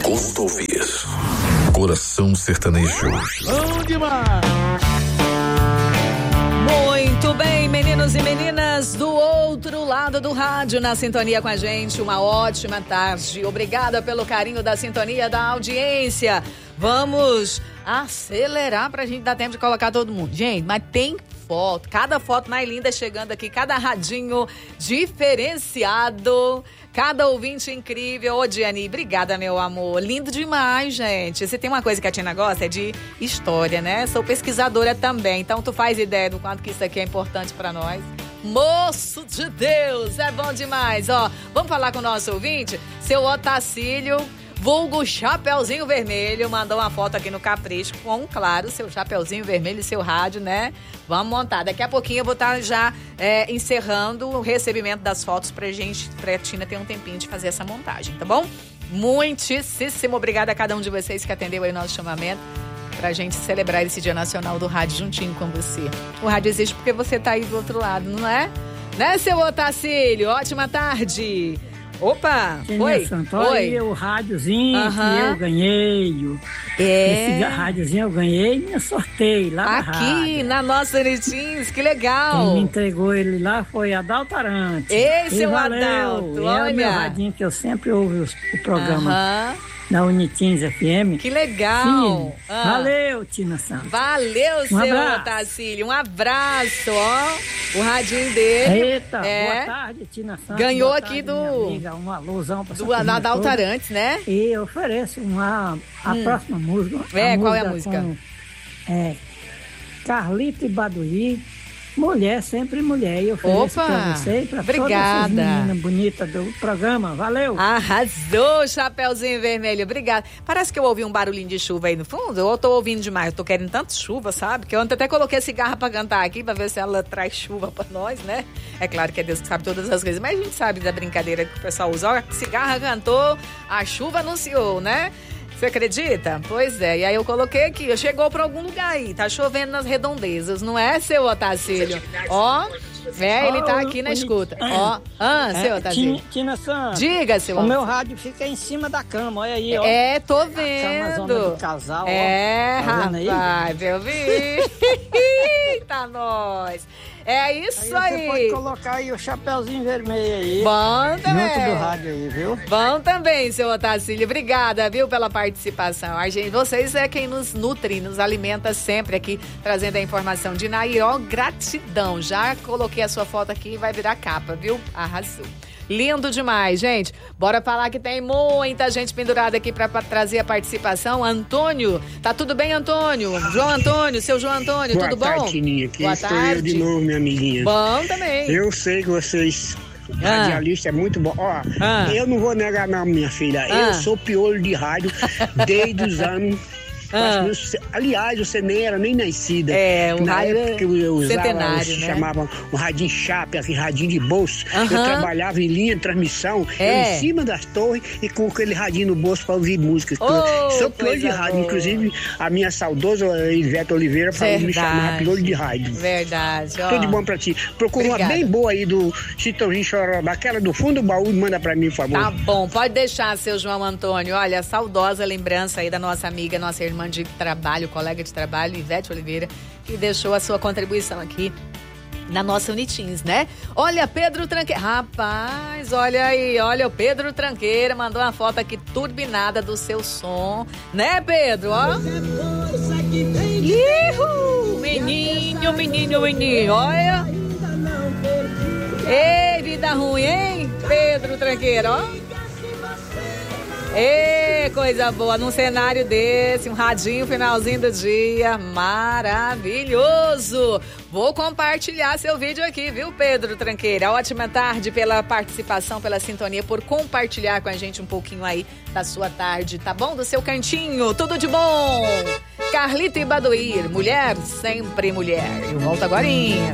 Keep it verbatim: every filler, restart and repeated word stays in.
gosto ouvir. Coração Sertanejo. Bom demais! Muito bem, meninos e meninas do outro lado do rádio, na sintonia com a gente, uma ótima tarde. Obrigada pelo carinho da sintonia, da audiência. Vamos acelerar pra gente dar tempo de colocar todo mundo. Gente, mas tem foto, cada foto mais linda chegando aqui, cada radinho diferenciado, cada ouvinte incrível. Ô, Diani, obrigada, meu amor. Lindo demais, gente. Se tem uma coisa que a Tina gosta, é de história, né? Sou pesquisadora também, então tu faz ideia do quanto que isso aqui é importante pra nós. Moço de Deus, é bom demais, ó. Vamos falar com o nosso ouvinte? Seu Otacílio, vulgo Chapeuzinho Vermelho, mandou uma foto aqui no Capricho com, claro, seu Chapeuzinho Vermelho e seu rádio, né? Vamos montar. Daqui a pouquinho eu vou estar já é, encerrando o recebimento das fotos pra gente, pra Tina ter um tempinho de fazer essa montagem, tá bom? Muitíssimo obrigada a cada um de vocês que atendeu aí o nosso chamamento pra gente celebrar esse Dia Nacional do Rádio juntinho com você. O rádio existe porque você tá aí do outro lado, não é? Né, seu Otacílio? Ótima tarde! Opa! Quem Oi! é Santo? Olha aí o rádiozinho Uhum. que eu ganhei. É. Esse rádiozinho eu ganhei e sorteio lá na Aqui, rádio. na nossa Netinhos, que legal! Quem me entregou ele lá foi Adalto Arantes. Ei, E seu valeu. Adalto, É olha. o meu radinho que eu sempre ouvo os- o programa Aham. da Unitins F M. Que legal! Sim. Ah. Valeu, Tina Santos. Valeu, Um seu abraço. Otacílio. Um abraço, ó. O radinho dele. Eita, é, boa tarde, Tina Santos. Ganhou Boa aqui tarde, do- minha amiga. Um alusão pra do Adalto Arantes, né? E eu ofereço uma, a Hum. próxima música. É, qual é a música? Com, é, Carlito e Baduí, Mulher, Sempre Mulher. E eu ofereço Opa, pra você e pra obrigada. todas essas meninas bonitas do programa. Valeu! Arrasou, Chapeuzinho Vermelho. Obrigada. Parece que eu ouvi um barulhinho de chuva aí no fundo. Ou eu tô ouvindo demais? Eu tô querendo tanto chuva, sabe? Que eu ontem até coloquei a cigarra pra cantar aqui, pra ver se ela traz chuva pra nós, né? É claro que é Deus que sabe todas as coisas, mas a gente sabe da brincadeira que o pessoal usa. Ó, a cigarra cantou, a chuva anunciou, né? Você acredita? Pois é. E aí eu coloquei aqui, chegou pra algum lugar aí. Tá chovendo nas redondezas, não é, seu Otacílio? Ó, é, ele tá aqui na escuta. Ó, ah, seu Otacílio. Tina, Tina Santos, Diga, seu o meu Otacílio. rádio fica em cima da cama, olha aí, ó. É, tô Cama zona vendo. de casal, É, ó. Tá vendo aí? rapaz, eu vi. Eita, nós. É isso Aí aí. você pode colocar aí o Chapeuzinho Vermelho aí. Bom também. Junto do rádio aí, viu? Bom também, seu Otacílio. Obrigada, viu, pela participação. A gente, vocês é quem nos nutre, nos alimenta sempre aqui, trazendo a informação de Nairó. Gratidão. Já coloquei a sua foto aqui e vai virar capa, viu? Arrasou. Lindo demais, gente. Bora falar que tem muita gente pendurada aqui para trazer a participação. Antônio, tá tudo bem, Antônio? João Antônio, seu João Antônio, Boa tudo tarde, bom? Tininha. Aqui Boa estou tarde. eu de novo, minha amiguinha. Bom também. Eu sei que vocês, Ah. radialista, é muito bom. Ó, Ah. eu não vou negar não, minha filha. Ah. Eu sou piolho de rádio desde os anos... Ah. Você- aliás, você nem era nem nascida. É, o Na rádio época que eu usava, centenário, se né? chamavam um radinho chape, aquele radinho de bolso. Aham. Eu trabalhava em linha de transmissão, É. eu em cima das torres e com aquele radinho no bolso para ouvir música. Oh, Sou piolho de coisa rádio, boa. inclusive a minha saudosa Ivete Oliveira falou me chamar Verdade. piolho de rádio. Verdade, ó. Tudo de bom pra ti. Procura Obrigada. uma bem boa aí do Chitãozinho Chororó, daquela do fundo do baú e manda pra mim, por favor. Tá bom, pode deixar, seu João Antônio. Olha, saudosa lembrança aí da nossa amiga, nossa irmã de trabalho, colega de trabalho, Ivete Oliveira, que deixou a sua contribuição aqui na nossa Unitins, né? Olha, Pedro Tranqueira. Rapaz, olha aí, olha, o Pedro Tranqueira mandou uma foto aqui turbinada do seu som, né, Pedro? Ó. Ihu! Menino, menino, menino, olha. Ei, vida ruim, hein, Pedro Tranqueira, ó. Ê, coisa boa, num cenário desse, um radinho finalzinho do dia, maravilhoso. Vou compartilhar seu vídeo aqui, viu, Pedro Tranqueira? Ótima tarde pela participação, pela sintonia, por compartilhar com a gente um pouquinho aí da sua tarde, tá bom? Do seu cantinho, tudo de bom. Carlito e Baduir, mulher, sempre mulher. Eu volto agorinha.